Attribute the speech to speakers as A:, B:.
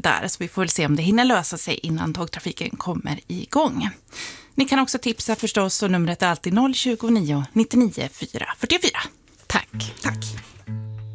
A: där, så vi får väl se om det hinner lösa sig innan tågtrafiken kommer igång. Ni kan också tipsa förstås, och numret är alltid 029 99 444.
B: Tack.
A: Tack.